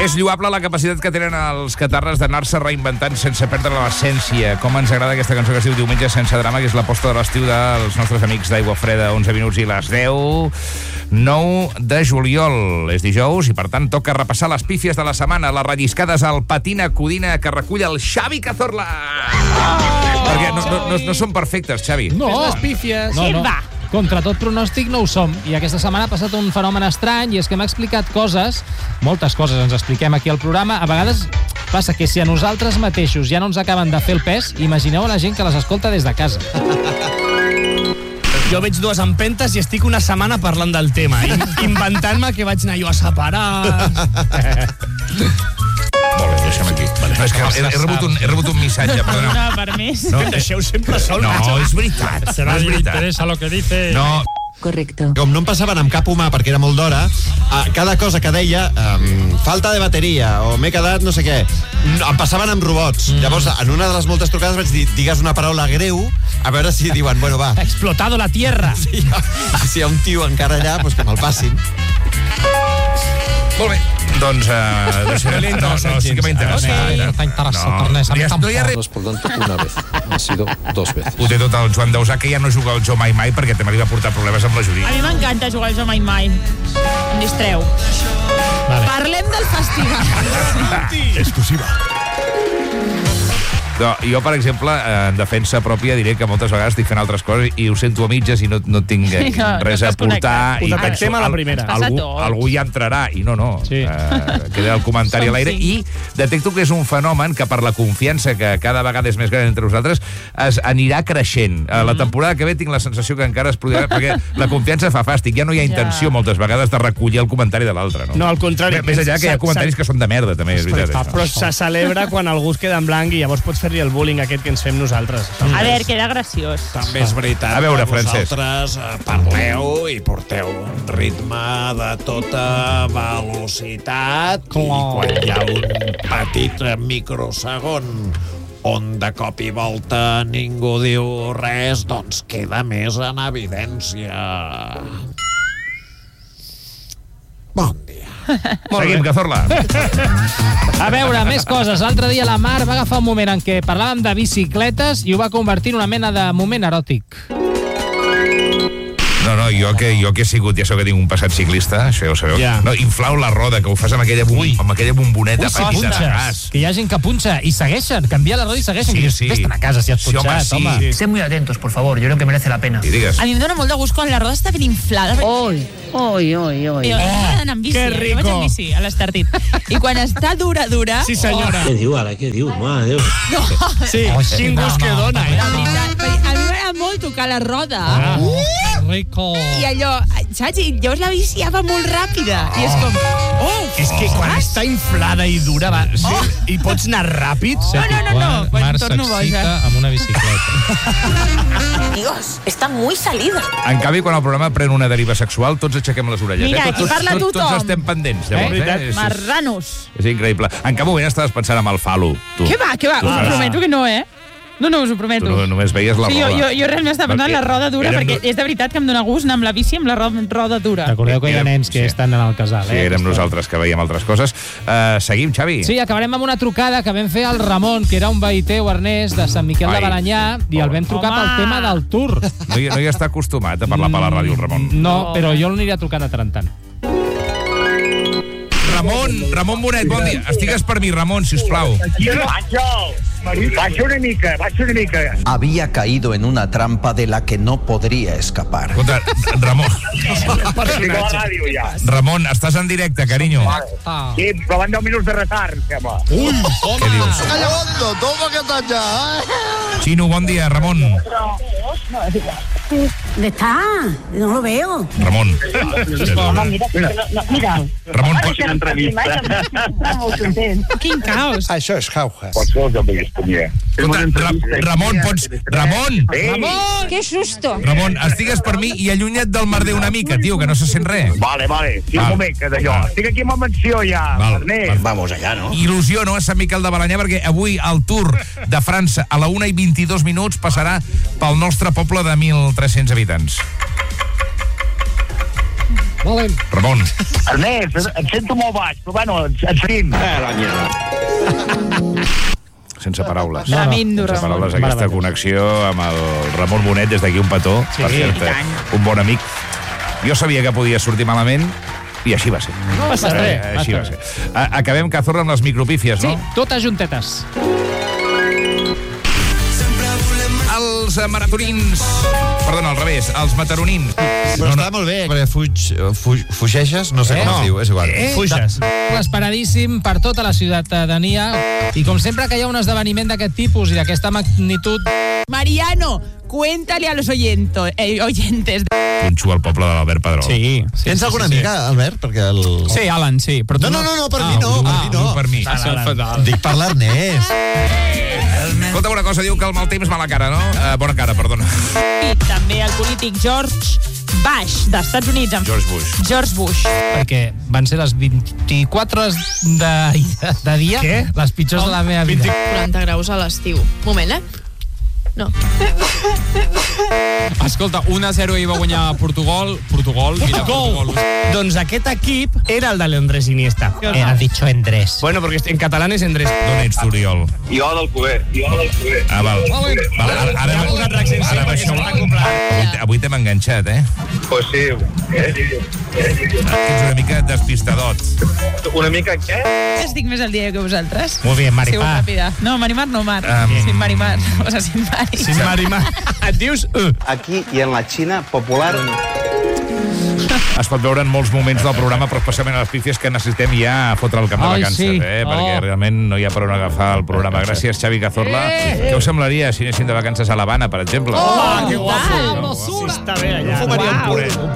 És lloable la capacitat que tenen els catarres d'anar-se reinventant sense perdre l'essència. Com ens agrada aquesta cançó que es diu Diumenge sense drama, que és l'aposta de l'estiu dels nostres amics d'Aigua Freda, 11 minuts i les 10. 9 de juliol. És dijous i, per tant, toca repassar les pífies de la setmana, les relliscades al Patina Codina que recull el Xavi Cazorla. Perquè no són perfectes, Xavi. No, les pífies. No. Contra tot pronòstic no ho som. I aquesta setmana ha passat un fenomen estrany, i és que m'ha explicat coses, moltes coses ens expliquem aquí al programa. A vegades passa que si a nosaltres mateixos ja no ens acaben de fer el pes, imagineu a la gent que les escolta des de casa. Jo veig dues empentes i estic una setmana parlant del tema, inventant-me que vaig anar jo a separar. Molt bé, deixa'm aquí. No, és que he rebut un missatge, perdona. No, per més. No, Em deixeu sempre sol. no, és veritat. Se No és nadie le veritat. interesa lo que dice. No, Correcto. Com no em passaven amb cap humà perquè era molt d'hora, cada cosa que deia, falta de bateria, o m'he quedat no sé què, em passaven amb robots. Llavors, en una de les moltes trucades vaig dir, digues una paraula greu, a veure si diuen, bueno, va. Ha explotado la tierra. Si hi ha un tio encara allà, doncs que me'l passin. molt bé. Doncs, sí que m'ha interessat. No hi ha res. No es por tanto una vez, ha sido dos veces. Ho té tot el Joan Dausà, que ja no juga al Jo Mai Mai perquè també li va portar problemes amb la Judit. A mi m'encanta jugar al Jo Mai Mai. Em distreu. Vale. Parlem del festival. Exclusiva. No, jo, per exemple, en defensa pròpia diré que moltes vegades estic fent altres coses i ho sento a mitges i no tinc res a aportar. Ho detectem a la primera. Algú ja entrarà i no. Sí. Queda el comentari a l'aire. I detecto que és un fenomen que per la confiança que cada vegada és més gran entre nosaltres anirà creixent. A la temporada que ve tinc la sensació que encara es produirà, perquè la confiança fa fàstic. Ja no hi ha intenció moltes vegades de recollir el comentari de l'altre. No, al contrari. Més enllà que hi ha comentaris que són de merda, també, és veritat. Però se celebra quan algú es queda en blanc i llavors pots fer-li el bullying aquest que ens fem nosaltres. A veure, queda graciós. També és veritat A veure, que Francesc. vosaltres parleu i porteu un ritme de tota velocitat i quan hi ha un petit microsegon on de cop i volta ningú diu res, doncs queda més en evidència. Bon dia. Seguim, Cazorla. A veure, més coses. L'altre dia la Mar va agafar un moment en què parlàvem de bicicletes i ho va convertir en una mena de moment eròtic. No, jo que he sigut, ja sabeu que tinc un passat ciclista, això ja ho sabeu. Ja. No, inflau la roda, que ho fas amb aquella bomboneta petita de gas. Que hi ha gent que punxa i segueixen, canvia la roda i segueixen. Sí, I sí. Vés-te'n a casa si has Sí, home, punxat, sí. home. Sed muy atentos, por favor. Yo creo que merece la pena. I digues. A mi em dóna molt de gust quan la roda està ben inflada. Oi. Jo m'agrada anar amb bici, que jo rico. vaig amb bici a l'Estartit. I quan està dura... Sí, senyora. Què diu, ara? Què diu? Mare Déu. Sí, quin gust que dona, De veritat, perquè a mi m'agrada molt tocar la roda. Rico. I allò, saps? I llavors la bici ja va molt ràpida. I és com... És que quan està inflada i dura i pots anar ràpid... No, quan Mar torno s'excita boja. amb una bicicleta. Amigos, está muy salida. En canvi, quan el programa pren una deriva sexual, tots aixequem les orelles. Mira, aquí parla tothom. Tots estem pendents, llavors. Veritat. Marranos. És increïble. En cap moment estaves pensant en el falo, tu. Què va? Us ho prometo que no, No, us ho prometo. Tu només veies la Sí, roda. jo realment estava pensant en la roda dura, perquè és de veritat que em dona gust anar amb la bici amb la roda dura. Recordeu que hi ha nens que Sí. estan en el casal, Sí, érem nosaltres que veiem altres coses. Seguim, Xavi. Sí, acabarem amb una trucada que vam fer al Ramon, que era un veí teu, Ernest, de Sant Miquel de Balanyà, i el vam trucar pel tema del tour. No hi està acostumat a parlar per la ràdio, el Ramon. No, però jo l'aniria trucant de tant en tant. Ramon Bonet, bon dia. Estigues per mi, Ramon, sisplau. Baixa una mica. Había caído en una trampa de la que no podría escapar. Escolta, Ramon. Estic a la ràdio ja. Ramon, estàs en directe, carinyo. Sí, però van 10 minuts de retard, sembla. Què dius? Toma que estàs ja, Xino, bon dia, Ramon. ¿Dónde está? No lo veo. Ramon. Mira. Ramon, Quin caos. Això és jauja. Qualsevol que em veus, Tonier. Ramon, pots... Ramon! ¡Qué susto! Ramon, estigues per mi i allunya't del merder una mica, tio, que no se sent res. Vale. Sí, un moment, que d'allò. Estic aquí amb la menció ja, Ernest. Vamos allá, ¿no? Il·lusió, no?, a Sant Miquel de Balanyà, perquè avui el Tour de França a la 1:22 passarà pel nostre poble de 1.300 habitants. Ramon. Ernest, et sento molt baix, però bueno, et sentim. Sense paraules. Tremendo, Sense Ramon. paraules, aquesta connexió amb el Ramon Bonet des d'aquí un petó. Per cert, un bon amic. Jo sabia que podia sortir malament i així va ser. No passa res. Així va ser. Acabem, Cazorla, amb les micropífies, no? Sí, totes juntetes. Els maratonins... Perdona, al revés, els mataronins. Però està molt bé, perquè fugeixes, no sé com es diu, és igual. Fuges. Esperadíssim per tota la ciutadania. I com sempre que hi ha un esdeveniment d'aquest tipus i d'aquesta magnitud... Mariano, cuéntale a los oyentes. Punxo al poble de l'Albert Pedrol. Sí. Tens alguna amiga, Albert? Perquè el... Sí, Alan, sí. Però No, per mi no. Per mi. Dic per l'Ernest. Escolta, una cosa, diu que el mal temps mala cara, no? Bona cara, perdona. I també el polític George Bush, d'Estats Units. George Bush. Perquè van ser les 24 hores de dia les pitjors de la meva vida. 40 graus a l'estiu. Moment, No. Escolta, 1-0 hi va guanyar Portugal. Mira, Portugal. Doncs aquest equip era el de l'Andrés Iniesta. Ha dicho Andrés. Bueno, perquè en català és Andrés. D'on ets, Oriol? Jo del Cuber. Val. Ara avui t'hem enganxat, Pues sí. Ets una mica despistadot. Una mica què? Estic més al dia que vosaltres. Molt bé, Maripà. Sigo ràpida. No, Marimar no, Mar. Sin Marimar. O sea, sin Mari. Sin Marimar. Et dius... Aquí i en la Xina popular... Es pot veure en molts moments del programa, però especialment a les pífies que necessitem ja fotre el camp de vacances, perquè realment no hi ha per on agafar el programa. Gràcies, Xavi Cazorla. Què us semblaria si anéssim de vacances a l'Havana, per exemple? Que guapo! Hermosura! Està bé allà. Fumaria un puré.